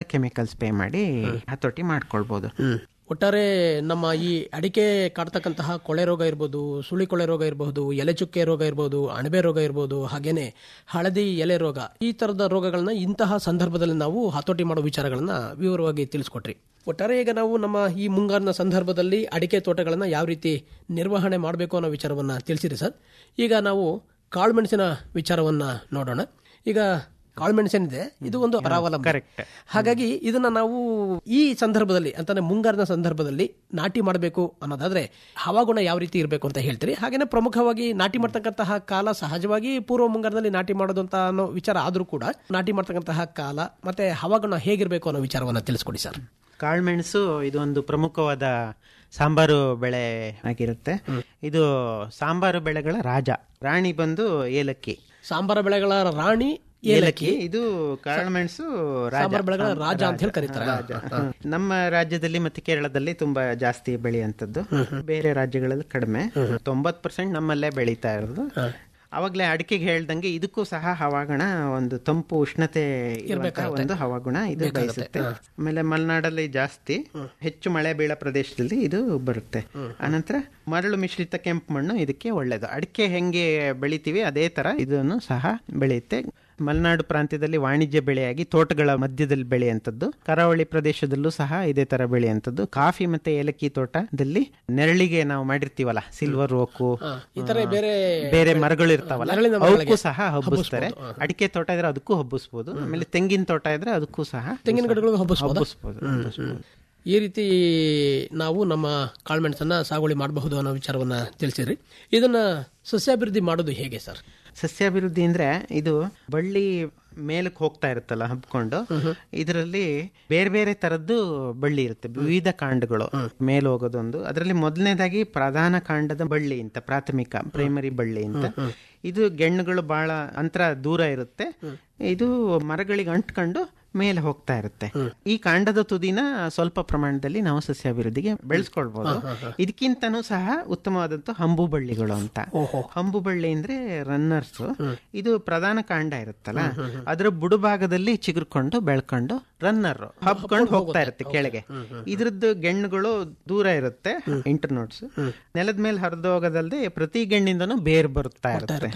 Chemical spray ಮಾಡಿ ಹತೋಟಿ ಮಾಡ್ಕೊಳ್ಬಹುದು. ಒಟ್ಟಾರೆ ನಮ್ಮ ಈ ಅಡಿಕೆ ಕಾಡ್ತಕ್ಕಂತಹ ಕೊಳೆ ರೋಗ ಇರ್ಬೋದು, ಸುಳಿ ಕೊಳೆ ರೋಗ ಇರಬಹುದು, ಎಲೆ ಚುಕ್ಕೆ ರೋಗ ಇರಬಹುದು, ಅಣಬೆ ರೋಗ ಇರಬಹುದು, ಹಾಗೇನೆ ಹಳದಿ ಎಲೆ ರೋಗ, ಈ ತರದ ರೋಗಗಳನ್ನ ಇಂತಹ ಸಂದರ್ಭದಲ್ಲಿ ನಾವು ಹತೋಟಿ ಮಾಡೋ ವಿಚಾರಗಳನ್ನ ವಿವರವಾಗಿ ತಿಳಿಸ್ಕೊಟ್ರಿ. ಒಟ್ಟಾರೆ ಈಗ ನಾವು ನಮ್ಮ ಈ ಮುಂಗಾರಿನ ಸಂದರ್ಭದಲ್ಲಿ ಅಡಿಕೆ ತೋಟಗಳನ್ನ ಯಾವ ರೀತಿ ನಿರ್ವಹಣೆ ಮಾಡಬೇಕು ಅನ್ನೋ ವಿಚಾರವನ್ನ ತಿಳಿಸಿರಿ ಸರ್. ಈಗ ನಾವು ಕಾಳುಮೆಣಸಿನ ವಿಚಾರವನ್ನ ನೋಡೋಣ. ಈಗ ಕಾಳುಮೆಣಸೇನಿದೆ ಇದು ಒಂದು ಪರಾವಲಂಬಿ. ಕರೆಕ್ಟ್. ಹಾಗಾಗಿ ಇದನ್ನ ನಾವು ಈ ಸಂದರ್ಭದಲ್ಲಿ ಅಂತಾನೆ ಮುಂಗಾರಿನ ಸಂದರ್ಭದಲ್ಲಿ ನಾಟಿ ಮಾಡಬೇಕು ಅನ್ನೋದಾದ್ರೆ ಹವಾಗುಣ ಯಾವ ರೀತಿ ಇರಬೇಕು ಅಂತ ಹೇಳ್ತೀರಿ. ಹಾಗೇನೆ ಪ್ರಮುಖವಾಗಿ ನಾಟಿ ಮಾಡ್ತಕ್ಕಂತಹ ಕಾಲ ಸಹಜವಾಗಿ ಪೂರ್ವ ಮುಂಗಾರಿನಲ್ಲಿ ನಾಟಿ ಮಾಡೋದು ಅಂತ ಅನ್ನೋ ವಿಚಾರ ಆದ್ರೂ ಕೂಡ ನಾಟಿ ಮಾಡ್ತಕ್ಕಂತಹ ಕಾಲ ಮತ್ತೆ ಹವಾಗುಣ ಹೇಗಿರ್ಬೇಕು ಅನ್ನೋ ವಿಚಾರವನ್ನ ತಿಳಿಸ್ಕೊಡಿ ಸರ್. ಕಾಳುಮೆಣಸು ಇದು ಒಂದು ಪ್ರಮುಖವಾದ ಸಾಂಬಾರು ಬೆಳೆ ಆಗಿರುತ್ತೆ. ಇದು ಸಾಂಬಾರು ಬೆಳೆಗಳ ರಾಣಿ ಬಂದು ಏಲಕ್ಕಿ. ಸಾಂಬಾರ ಬೆಳೆಗಳ ರಾಣಿ ಏಲಕ್ಕಿ. ಇದು ಕಾಳುಮೆಣಸು ಸಾಂಬಾರ ಬೆಳೆಗಳ ರಾಜ ಅಂತ ಹೇಳಿ ಕರೀತಾರೆ. ನಮ್ಮ ರಾಜ್ಯದಲ್ಲಿ ಮತ್ತೆ ಕೇರಳದಲ್ಲಿ ತುಂಬಾ ಜಾಸ್ತಿ ಬೆಳೆಯುವಂತದ್ದು, ಬೇರೆ ರಾಜ್ಯಗಳಲ್ಲಿ ಕಡಿಮೆ. 90% ನಮ್ಮಲ್ಲೇ ಬೆಳೀತಾ ಇರೋದು. ಅವಾಗ್ಲೇ ಅಡಿಕೆಗೆ ಹೇಳ್ದಂಗೆ ಇದಕ್ಕೂ ಸಹ ಹವಾಗುಣ ಒಂದು ತಂಪು ಉಷ್ಣತೆ ಒಂದು ಹವಾಗುಣ ಇದು ಬಯಸುತ್ತೆ. ಆಮೇಲೆ ಮಲೆನಾಡಲ್ಲಿ ಜಾಸ್ತಿ ಹೆಚ್ಚು ಮಳೆ ಬೀಳೋ ಪ್ರದೇಶದಲ್ಲಿ ಇದು ಬರುತ್ತೆ. ಅನಂತರ ಮರಳು ಮಿಶ್ರಿತ ಕೆಂಪು ಮಣ್ಣು ಇದಕ್ಕೆ ಒಳ್ಳೇದು. ಅಡಿಕೆ ಹೆಂಗೆ ಬೆಳಿತೀವಿ ಅದೇ ತರ ಇದನ್ನು ಸಹ ಬೆಳೆಯುತ್ತೆ. ಮಲೆನಾಡು ಪ್ರಾಂತ್ಯದಲ್ಲಿ ವಾಣಿಜ್ಯ ಬೆಳೆಯಾಗಿ ತೋಟಗಳ ಮಧ್ಯದಲ್ಲಿ ಬೆಳೆಯುವಂಥದ್ದು, ಕರಾವಳಿ ಪ್ರದೇಶದಲ್ಲೂ ಸಹ ಇದೇ ತರ ಬೆಳೆಯುವಂಥದ್ದು. ಕಾಫಿ ಮತ್ತೆ ಏಲಕ್ಕಿ ತೋಟದಲ್ಲಿ ನೆರಳಿಗೆ ನಾವು ಮಾಡಿರ್ತೀವಲ್ಲ, ಸಿಲ್ವರ್ ಓಕು, ಬೇರೆ ಮರಗಳು ಇರ್ತಾವಲ್ಲ, ಅವಕ್ಕೂ ಸಹ ಹಬ್ಬಿಸ್ತಾರೆ. ಅಡಿಕೆ ತೋಟ ಇದ್ರೆ ಅದಕ್ಕೂ ಹಬ್ಬಿಸ್ಬೋದು. ಆಮೇಲೆ ತೆಂಗಿನ ತೋಟ ಇದ್ರೆ ಅದಕ್ಕೂ ಸಹ ತೆಂಗಿನ ಗಿಡಗಳು ಹಬ್ಬಿಸ್ಬೋದು. ಈ ರೀತಿ ನಾವು ನಮ್ಮ ಕಾಳುಮೆಣಸನ್ನ ಸಾಗುವಳಿ ಮಾಡಬಹುದು ಅನ್ನೋ ವಿಚಾರವನ್ನ ತಿಳಿಸಿದ್ರಿ. ಇದನ್ನ ಸಸ್ಯಾಭಿವೃದ್ಧಿ ಮಾಡೋದು ಹೇಗೆ ಸರ್? ಸಸ್ಯಾಭಿವೃದ್ಧಿ ಅಂದ್ರೆ ಇದು ಬಳ್ಳಿ ಮೇಲಕ್ಕೆ ಹೋಗ್ತಾ ಇರುತ್ತಲ್ಲ ಹಬ್ಕೊಂಡು, ಇದರಲ್ಲಿ ಬೇರೆ ಬೇರೆ ತರದ್ದು ಬಳ್ಳಿ ಇರುತ್ತೆ, ವಿವಿಧ ಕಾಂಡಗಳು ಮೇಲೆ ಹೋಗೋದೊಂದು. ಅದರಲ್ಲಿ ಮೊದಲನೇದಾಗಿ ಪ್ರಧಾನ ಕಾಂಡದ ಬಳ್ಳಿ ಅಂತ, ಪ್ರೈಮರಿ ಬಳ್ಳಿ ಅಂತ. ಇದು ಗೆಣ್ಣುಗಳು ಬಹಳ ಅಂತರ ದೂರ ಇರುತ್ತೆ. ಇದು ಮರಗಳಿಗೆ ಅಂಟ್ಕೊಂಡು ಮೇಲೆ ಹೋಗ್ತಾ ಇರುತ್ತೆ. ಈ ಕಾಂಡದ ತುದಿನ ಸ್ವಲ್ಪ ಪ್ರಮಾಣದಲ್ಲಿ ನಾವು ಸಸ್ಯಾಭಿವೃದ್ಧಿಗೆ ಬೆಳೆಸ್ಕೊಳ್ಬಹುದು. ಇದಕ್ಕಿಂತನೂ ಸಹ ಉತ್ತಮವಾದಂತ ಹಂಬು ಬಳ್ಳಿಗಳು ಅಂತ. ಹಂಬು ಬಳ್ಳಿ ಅಂದ್ರೆ ರನ್ನರ್ಸ್. ಇದು ಪ್ರಧಾನ ಕಾಂಡ ಇರುತ್ತಲ್ಲ, ಅದರ ಬುಡುಭಾಗದಲ್ಲಿ ಚಿಗುರ್ಕೊಂಡು ಬೆಳ್ಕೊಂಡು ರನ್ನರ್ ಹಬ್ಕೊಂಡು ಹೋಗ್ತಾ ಇರುತ್ತೆ ಕೆಳಗೆ. ಇದ್ರದ್ದು ಗೆಣ್ಣುಗಳು ದೂರ ಇರುತ್ತೆ, ಇಂಟರ್ನೋಟ್ಸ್. ನೆಲದ ಮೇಲೆ ಹರಿದು ಹೋಗೋದಲ್ಲದೆ ಪ್ರತಿ ಗೆಣ್ಣಿಂದನೂ ಬೇರ್ ಬರ್ತಾ ಇರುತ್ತೆ.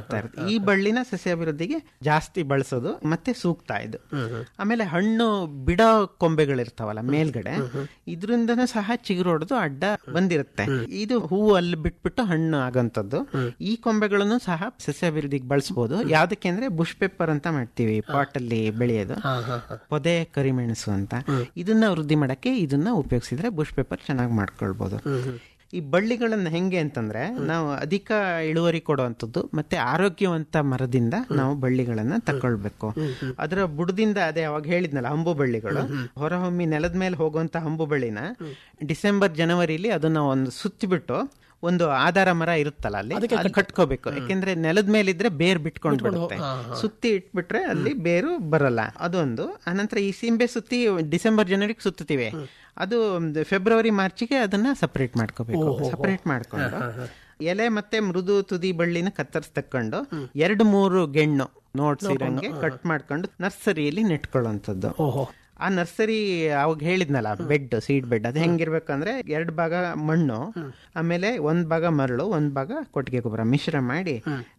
ಈ ಬಳ್ಳಿನ ಸಸ್ಯಾಭಿವೃದ್ಧಿಗೆ ಜಾಸ್ತಿ ಬಳಸೋದು ಮತ್ತೆ ಸೂಕ್ತ ಇದು. ಆಮೇಲೆ ಹಣ್ಣು ಬಿಡೋ ಕೊಂಬೆಗಳಿರ್ತಾವಲ್ಲ ಮೇಲ್ಗಡೆ, ಇದ್ರಿಂದನೂ ಸಹ ಚಿಗುರೊಡೆದು ಅಡ್ಡ ಬಂದಿರುತ್ತೆ. ಇದು ಹೂವು ಅಲ್ಲಿ ಬಿಟ್ಬಿಟ್ಟು ಹಣ್ಣು ಆಗಂತದ್ದು. ಈ ಕೊಂಬೆಗಳನ್ನು ಸಹ ಸಸ್ಯಾಭಿವೃದ್ಧಿಗೆ ಬಳಸಬಹುದು. ಯಾವ್ದಕ್ಕೆ ಅಂದ್ರೆ ಬುಷ್ ಪೆಪ್ಪರ್ ಅಂತ ಮಾಡ್ತೀವಿ ಪಾಟ್ ಅಲ್ಲಿ ಬೆಳೆಯೋದು, ಪೊದೆ ಕರಿಮೆಣಸು ಅಂತ. ಇದನ್ನ ವೃದ್ಧಿ ಮಾಡಕ್ಕೆ ಇದನ್ನ ಉಪಯೋಗಿಸಿದ್ರೆ ಬುಷ್ ಪೆಪ್ಪರ್ ಚೆನ್ನಾಗಿ ಮಾಡ್ಕೊಳ್ಬಹುದು. ಈ ಬಳ್ಳಿಗಳನ್ನ ಹೆಂಗೆ ಅಂತಂದ್ರೆ, ನಾವು ಅಧಿಕ ಇಳುವರಿ ಕೊಡುವಂಥದ್ದು ಮತ್ತೆ ಆರೋಗ್ಯವಂತ ಮರದಿಂದ ನಾವು ಬಳ್ಳಿಗಳನ್ನ ತಕೊಳ್ಬೇಕು. ಅದರ ಬುಡದಿಂದ, ಅದೇ ಅವಾಗ ಹೇಳಿದ್ನಲ್ಲ ಹಂಬು ಬಳ್ಳಿಗಳು, ಹೊರಹೊಮ್ಮಿ ನೆಲದ ಮೇಲೆ ಹೋಗುವಂತ ಹಂಬು ಬಳ್ಳಿನ ಡಿಸೆಂಬರ್ ಜನವರಿಲಿ ಅದನ್ನ ಒಂದು ಸುತ್ತಿಬಿಟ್ಟು ಒಂದು ಆಧಾರ ಮರ ಇರುತ್ತಲ್ಲ ಅಲ್ಲಿ ಕಟ್ಕೋಬೇಕು. ಯಾಕೆಂದ್ರೆ ನೆಲದ ಮೇಲಿದ್ರೆ ಬೇರ್ ಬಿಟ್ಕೊಂಡು ಬಿಡುತ್ತೆ. ಸುತ್ತಿ ಇಟ್ಬಿಟ್ರೆ ಅಲ್ಲಿ ಬೇರು ಬರಲ್ಲ, ಅದೊಂದು. ಅನಂತರ ಈ ಸೀಂಬೆ ಸುತ್ತಿ ಡಿಸೆಂಬರ್ ಜನವರಿಗೆ ಸುತ್ತೀವಿ, ಅದು ಫೆಬ್ರವರಿ ಮಾರ್ಚಿಗೆ ಅದನ್ನ ಸಪರೇಟ್ ಮಾಡ್ಕೋಬೇಕು. ಸಪರೇಟ್ ಮಾಡ್ಕೊಂಡು ಎಲೆ ಮತ್ತೆ ಮೃದು ತುದಿ ಬಳ್ಳಿನ ಕತ್ತರಿಸಿ ತಕೊಂಡು 2-3 ಗೆಣ್ಣು ನೋಟ್ಸ್ ಇರಂಗೆ ಕಟ್ ಮಾಡ್ಕೊಂಡು ನರ್ಸರಿಯಲ್ಲಿ ನೆಟ್ಕೊಳ್ಳುವಂಥದ್ದು. ಆ ನರ್ಸರಿ ಅವಾಗ ಹೇಳಿದ್ನಲ್ಲ ಬೆಡ್, ಸೀಡ್ ಬೆಡ್, ಅದು ಹೆಂಗಿರ್ಬೇಕಂದ್ರೆ 2 ಭಾಗ ಮಣ್ಣು, ಆಮೇಲೆ 1 ಭಾಗ ಮರಳು, 1 ಭಾಗ ಕೊಟ್ಟಿಗೆ ಗೊಬ್ಬರ ಮಿಶ್ರ ಮಾಡಿ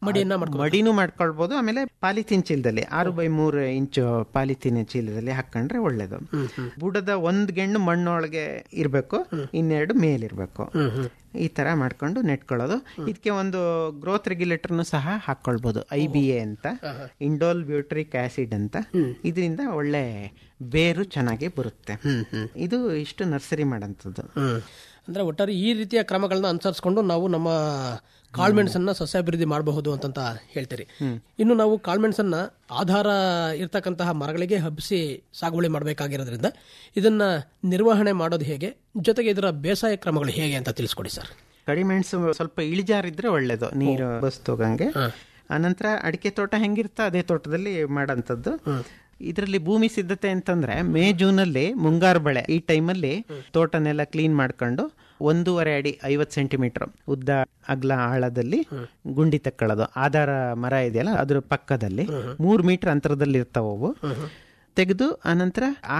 ಮಡಿನೂ ಮಾಡ್ಕೊಳ್ಬಹುದು. ಆಮೇಲೆ ಪಾಲಿಥೀನ್ ಚೀಲದಲ್ಲಿ 6x3 ಇಂಚು ಪಾಲಿಥೀನ್ ಚೀಲದಲ್ಲಿ ಹಾಕೊಂಡ್ರೆ ಒಳ್ಳೇದು. ಬುಡದ 1 ಗೆಣ್ಣು ಮಣ್ಣೊಳಗೆ ಇರ್ಬೇಕು, 2 ಮೇಲಿರ್ಬೇಕು. ಈ ತರ ಮಾಡ್ಕೊಂಡು ನೆಟ್ಕೊಳ್ಳೋದು. ಇದಕ್ಕೆ ಒಂದು ಗ್ರೋತ್ ರೆಗ್ಯುಲೇಟರ್ನು ಸಹ ಹಾಕೊಳ್ಬಹುದು, IBA ಅಂತ, ಇಂಡೋಲ್ ಬ್ಯೂಟ್ರಿಕ್ ಆಸಿಡ್ ಅಂತ. ಇದರಿಂದ ಒಳ್ಳೆ ಬೇರು ಚೆನ್ನಾಗಿ ಬರುತ್ತೆ. ಇದು ಇಷ್ಟು ನರ್ಸರಿ ಮಾಡಂತದ್ದು. ಅಂದ್ರೆ ಒಟ್ಟಾರೆ ಈ ರೀತಿಯ ಕ್ರಮಗಳನ್ನ ಅನುಸರಿಸಿಕೊಂಡು ನಾವು ನಮ್ಮ ಕಾಳುಮೆಣಸನ್ನ ಸಸ್ಯಾಭಿವೃದ್ಧಿ ಮಾಡಬಹುದು ಅಂತ ಹೇಳ್ತೀರಿ. ಇನ್ನು ನಾವು ಕಾಳುಮೆಣಸನ್ನ ಆಧಾರ ಇರ್ತಕ್ಕಂತಹ ಮರಗಳಿಗೆ ಹಬ್ಬಿಸಿ ಸಾಗುವಳಿ ಮಾಡಬೇಕಾಗಿರೋದ್ರಿಂದ ಇದನ್ನ ನಿರ್ವಹಣೆ ಮಾಡೋದು ಹೇಗೆ, ಜೊತೆಗೆ ಇದರ ಬೇಸಾಯ ಕ್ರಮಗಳು ಹೇಗೆ ಅಂತ ತಿಳಿಸ್ಕೊಡಿ ಸರ್. ಕಡಿಮೆಣಸು ಸ್ವಲ್ಪ ಇಳಿಜಾರಿದ್ರೆ ಒಳ್ಳೇದು, ನೀರು ಬಸ್ತೋಗಂಗೆ. ಅನಂತರ ಅಡಿಕೆ ತೋಟ ಹೆಂಗಿರ್ತ ಅದೇ ತೋಟದಲ್ಲಿ ಮಾಡಂತದ್ದು. ಇದರಲ್ಲಿ ಭೂಮಿ ಸಿದ್ಧತೆ ಅಂತಂದ್ರೆ ಮೇ ಜೂನಲ್ಲಿ ಮುಂಗಾರು ಬೆಳೆ ಈ ಟೈಮಲ್ಲಿ ತೋಟನೆಲ್ಲ ಕ್ಲೀನ್ ಮಾಡ್ಕೊಂಡು 1.5 ಅಡಿ 50 ಸೆಂಟಿಮೀಟರ್ ಉದ್ದ ಅಗ್ಲ ಆಳದಲ್ಲಿ ಗುಂಡಿ ತಕ್ಕೊಳ್ಳೋದು. ಆಧಾರ ಮರ ಇದೆಯಲ್ಲ ಅದ್ರ ಪಕ್ಕದಲ್ಲಿ 3 ಮೀಟರ್ ಅಂತರದಲ್ಲಿ ಇರ್ತಾವ. ತೆಗೆದು ಅನಂತರ ಆ